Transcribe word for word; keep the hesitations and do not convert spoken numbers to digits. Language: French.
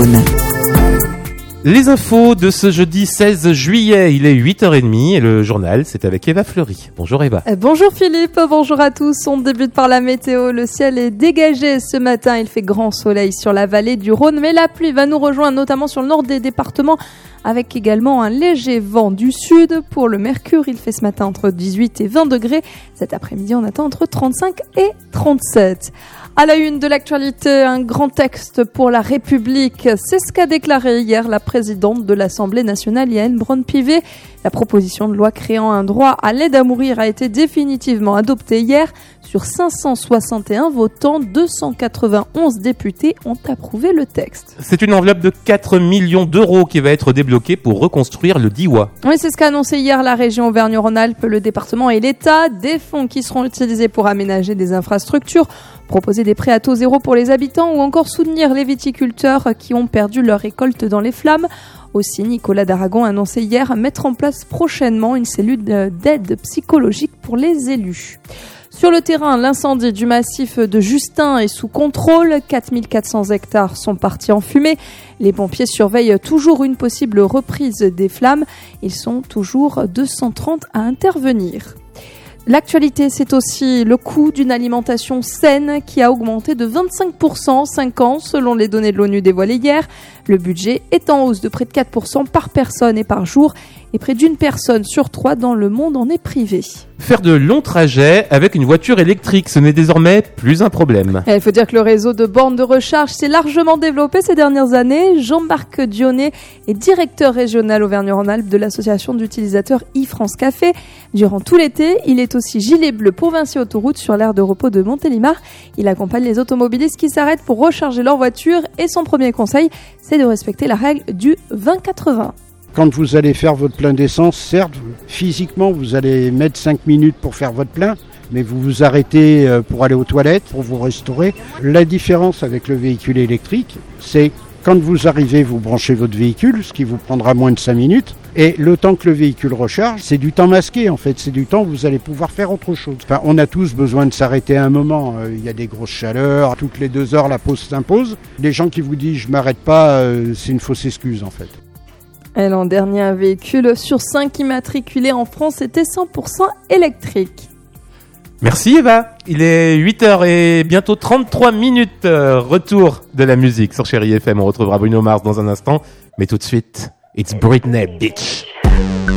Saône. Les infos de ce jeudi seize juillet, il est huit heures trente et le journal, c'est avec Eva Fleury. Bonjour Eva. Bonjour Philippe, bonjour à tous. On débute par la météo. Le ciel est dégagé ce matin. Il fait grand soleil sur la vallée du Rhône, mais la pluie va nous rejoindre notamment sur le nord des départements avec également un léger vent du sud. Pour le mercure, il fait ce matin entre dix-huit et vingt degrés. Cet après-midi, on attend entre trente-cinq et trente-sept. À la une de l'actualité, un grand texte pour la République. C'est ce qu'a déclaré hier la présidente de l'Assemblée nationale, Yaël Braun-Pivet. La proposition de loi créant un droit à l'aide à mourir a été définitivement adoptée hier. Sur cinq cent soixante et un votants, deux cent quatre-vingt-onze députés ont approuvé le texte. C'est une enveloppe de quatre millions d'euros qui va être débloquée pour reconstruire le Diois. Oui, c'est ce qu'a annoncé hier la région Auvergne-Rhône-Alpes, le département et l'État. Des fonds qui seront utilisés pour aménager des infrastructures, proposer des prêts à taux zéro pour les habitants ou encore soutenir les viticulteurs qui ont perdu leur récolte dans les flammes. Aussi, Nicolas Daragon a annoncé hier mettre en place prochainement une cellule d'aide psychologique pour les élus. Sur le terrain, l'incendie du massif de Justin est sous contrôle. quatre mille quatre cents hectares sont partis en fumée. Les pompiers surveillent toujours une possible reprise des flammes. Ils sont toujours deux cent trente à intervenir. L'actualité, c'est aussi le coût d'une alimentation saine qui a augmenté de vingt-cinq pour cent en cinq ans, selon les données de l'ONU dévoilées hier. Le budget est en hausse de près de quatre pour cent par personne et par jour, et près d'une personne sur trois dans le monde en est privée. Faire de longs trajets avec une voiture électrique, ce n'est désormais plus un problème. Il faut dire que le réseau de bornes de recharge s'est largement développé ces dernières années. Jean-Marc Dionnet est directeur régional Auvergne-Rhône-Alpes de l'association d'utilisateurs e-France Café. Durant tout l'été, il est aussi gilet bleu pour Vinci Autoroute sur l'aire de repos de Montélimar. Il accompagne les automobilistes qui s'arrêtent pour recharger leur voiture et son premier conseil, c'est de respecter la règle du vingt quatre-vingts. Quand vous allez faire votre plein d'essence, certes, physiquement, vous allez mettre cinq minutes pour faire votre plein, mais vous vous arrêtez pour aller aux toilettes, pour vous restaurer. La différence avec le véhicule électrique, c'est quand vous arrivez, vous branchez votre véhicule, ce qui vous prendra moins de cinq minutes, et le temps que le véhicule recharge, c'est du temps masqué en fait, c'est du temps où vous allez pouvoir faire autre chose. Enfin, on a tous besoin de s'arrêter à un moment, il y a des grosses chaleurs, toutes les deux heures la pause s'impose. Les gens qui vous disent « je m'arrête pas », c'est une fausse excuse en fait. Et l'an dernier, un véhicule sur cinq immatriculés en France était cent pour cent électrique. Merci Eva. Il est huit heures et bientôt trente-trois minutes. Retour de la musique sur Chérie F M. On retrouvera Bruno Mars dans un instant. Mais tout de suite, it's Britney, bitch.